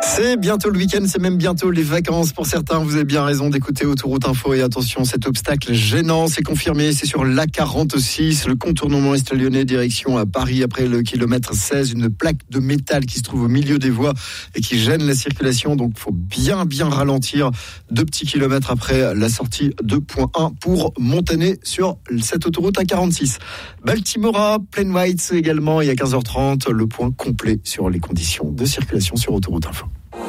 C'est bientôt le week-end, c'est même bientôt les vacances pour certains. Vous avez bien raison d'écouter Autoroute Info. Et attention, cet obstacle gênant, c'est confirmé. C'est sur l'A46, le contournement est-lyonnais, direction à Paris. Après le kilomètre 16, une plaque de métal qui se trouve au milieu des voies et qui gêne la circulation. Donc, il faut bien ralentir. 2 petits kilomètres après la sortie de point 1 pour Montané sur cette autoroute A46. Baltimora, Plain White également. Et à 15h30, le point complet sur les conditions de circulation sur Autoroute Info.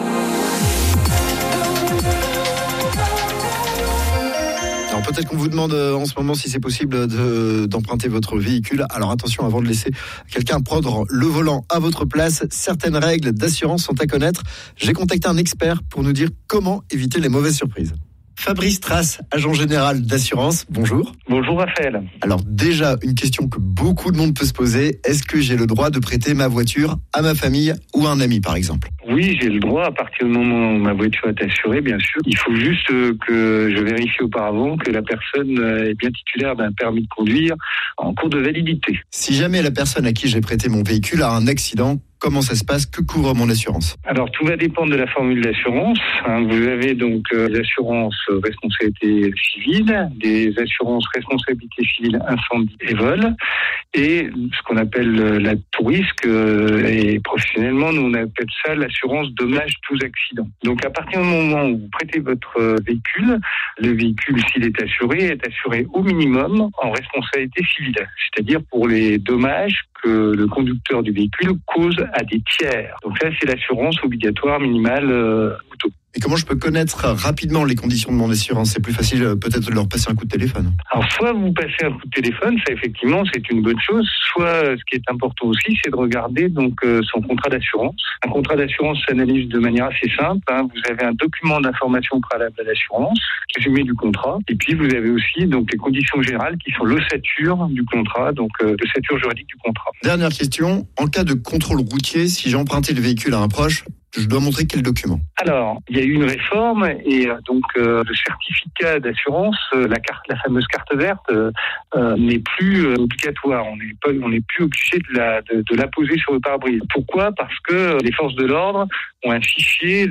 Alors peut-être qu'on vous demande en ce moment si c'est possible d'emprunter votre véhicule. Alors attention, avant de laisser quelqu'un prendre le volant à votre place, certaines règles d'assurance sont à connaître. J'ai contacté un expert pour nous dire comment éviter les mauvaises surprises. Fabrice Trace, agent général d'assurance, bonjour. Bonjour Raphaël. Alors déjà, une question que beaucoup de monde peut se poser, est-ce que j'ai le droit de prêter ma voiture à ma famille ou à un ami par exemple ? Oui, j'ai le droit à partir du moment où ma voiture est assurée, bien sûr. Il faut juste que je vérifie auparavant que la personne est bien titulaire d'un permis de conduire en cours de validité. Si jamais la personne à qui j'ai prêté mon véhicule a un accident, comment ça se passe ? Que couvre mon assurance ? Alors, tout va dépendre de la formule d'assurance. Vous avez donc des assurances responsabilité civile, des assurances responsabilité civile incendie et vol, et ce qu'on appelle la tout risque, et professionnellement, nous on appelle ça l'assurance dommages tous accidents. Donc, à partir du moment où vous prêtez votre véhicule, le véhicule, s'il est assuré au minimum en responsabilité civile, c'est-à-dire pour les dommages que le conducteur du véhicule cause à des tiers. Donc ça, c'est l'assurance obligatoire minimale auto. Et comment je peux connaître rapidement les conditions de mon assurance ? C'est plus facile peut-être de leur passer un coup de téléphone. Alors soit vous passez un coup de téléphone, ça effectivement c'est une bonne chose, soit ce qui est important aussi, c'est de regarder donc son contrat d'assurance. Un contrat d'assurance s'analyse de manière assez simple. Vous avez un document d'information préalable à l'assurance, résumé du contrat, et puis vous avez aussi donc les conditions générales qui sont l'ossature du contrat, donc l'ossature juridique du contrat. Dernière question, en cas de contrôle routier, si j'ai emprunté le véhicule à un proche, je dois montrer quel document ? Alors, il y a eu une réforme et donc le certificat d'assurance, la fameuse carte verte, n'est plus obligatoire. On n'est plus obligé de la poser sur le pare-brise. Pourquoi ? Parce que les forces de l'ordre ont un fichier